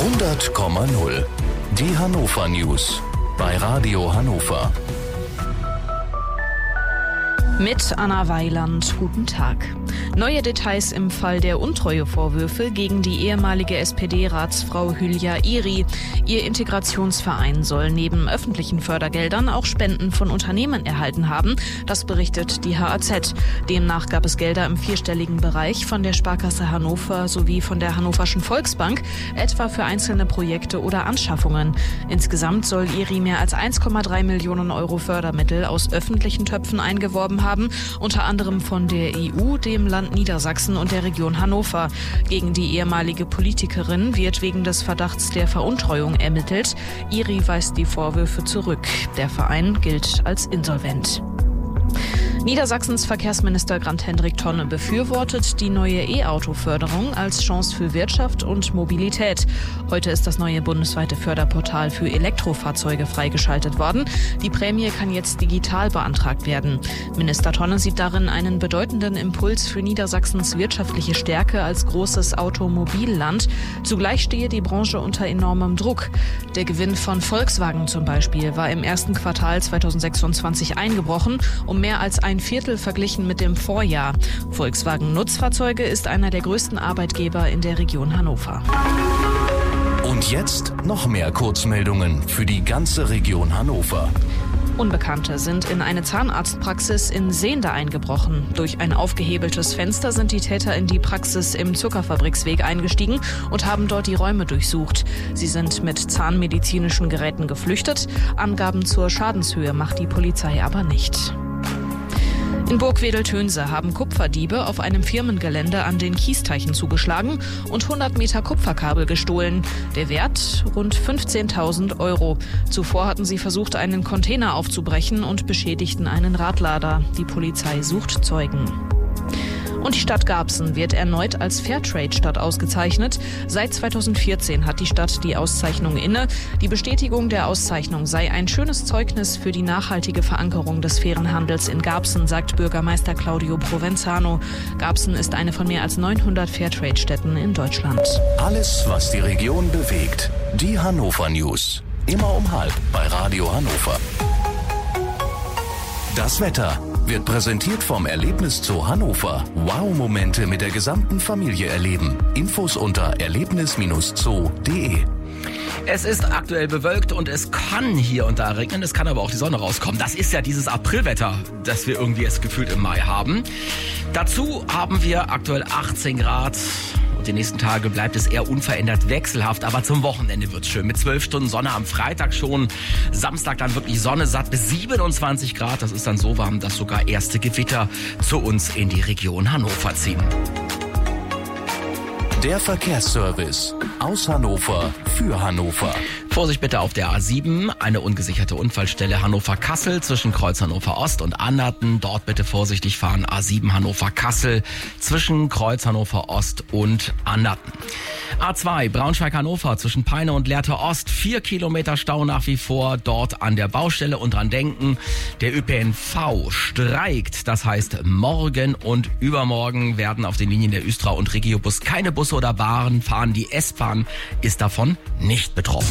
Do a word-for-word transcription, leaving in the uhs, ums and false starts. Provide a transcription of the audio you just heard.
hundert Komma null. Die Hannover News bei Radio Hannover. Mit Anna Weiland, guten Tag. Neue Details im Fall der Untreuevorwürfe gegen die ehemalige S P D-Ratsfrau Hülya Iri. Ihr Integrationsverein soll neben öffentlichen Fördergeldern auch Spenden von Unternehmen erhalten haben. Das berichtet die H A Z. Demnach gab es Gelder im vierstelligen Bereich von der Sparkasse Hannover sowie von der Hannoverschen Volksbank, etwa für einzelne Projekte oder Anschaffungen. Insgesamt soll Iri mehr als eins Komma drei Millionen Euro Fördermittel aus öffentlichen Töpfen eingeworben haben. Haben, unter anderem von der E U, dem Land Niedersachsen und der Region Hannover. Gegen die ehemalige Politikerin wird wegen des Verdachts der Veruntreuung ermittelt. Iri weist die Vorwürfe zurück. Der Verein gilt als insolvent. Niedersachsens Verkehrsminister Grant-Hendrik Tonne befürwortet die neue E-Auto-Förderung als Chance für Wirtschaft und Mobilität. Heute ist das neue bundesweite Förderportal für Elektrofahrzeuge freigeschaltet worden. Die Prämie kann jetzt digital beantragt werden. Minister Tonne sieht darin einen bedeutenden Impuls für Niedersachsens wirtschaftliche Stärke als großes Automobilland. Zugleich stehe die Branche unter enormem Druck. Der Gewinn von Volkswagen zum Beispiel war im ersten Quartal zweitausendsechsundzwanzig eingebrochen, um mehr als ein Viertel verglichen mit dem Vorjahr. Volkswagen Nutzfahrzeuge ist einer der größten Arbeitgeber in der Region Hannover. Und jetzt noch mehr Kurzmeldungen für die ganze Region Hannover. Unbekannte sind in eine Zahnarztpraxis in Sehnde eingebrochen. Durch ein aufgehebeltes Fenster sind die Täter in die Praxis im Zuckerfabriksweg eingestiegen und haben dort die Räume durchsucht. Sie sind mit zahnmedizinischen Geräten geflüchtet. Angaben zur Schadenshöhe macht die Polizei aber nicht. In Burgwedel-Tönse haben Kupferdiebe auf einem Firmengelände an den Kiesteichen zugeschlagen und hundert Meter Kupferkabel gestohlen. Der Wert rund fünfzehntausend Euro. Zuvor hatten sie versucht, einen Container aufzubrechen und beschädigten einen Radlader. Die Polizei sucht Zeugen. Und die Stadt Garbsen wird erneut als Fairtrade-Stadt ausgezeichnet. Seit zweitausendvierzehn hat die Stadt die Auszeichnung inne. Die Bestätigung der Auszeichnung sei ein schönes Zeugnis für die nachhaltige Verankerung des fairen Handels in Garbsen, sagt Bürgermeister Claudio Provenzano. Garbsen ist eine von mehr als neunhundert Fairtrade-Städten in Deutschland. Alles, was die Region bewegt. Die Hannover News. Immer um halb bei Radio Hannover. Das Wetter wird präsentiert vom Erlebnis Zoo Hannover. Wow-Momente mit der gesamten Familie erleben. Infos unter erlebnis Bindestrich zoo punkt de. Es ist aktuell bewölkt und es kann hier und da regnen, es kann aber auch die Sonne rauskommen. Das ist ja dieses Aprilwetter, das wir irgendwie erst gefühlt im Mai haben. Dazu haben wir aktuell achtzehn Grad. Die nächsten Tage bleibt es eher unverändert wechselhaft, aber zum Wochenende wird's schön. Mit zwölf Stunden Sonne am Freitag schon. Samstag dann wirklich Sonne satt bis siebenundzwanzig Grad. Das ist dann so warm, dass sogar erste Gewitter zu uns in die Region Hannover ziehen. Der Verkehrsservice aus Hannover für Hannover. Vorsicht bitte auf der A sieben, eine ungesicherte Unfallstelle Hannover-Kassel zwischen Kreuz Hannover-Ost und Annerten. Dort bitte vorsichtig fahren, A sieben Hannover-Kassel zwischen Kreuz Hannover-Ost und Annerten. A zwei Braunschweig-Hannover zwischen Peine und Lehrte-Ost, vier Kilometer Stau nach wie vor, dort an der Baustelle und dran denken. Der Ö P N V streikt, das heißt morgen und übermorgen werden auf den Linien der Östra und Regiobus keine Busse oder Bahnen fahren. Die S-Bahn ist davon nicht betroffen.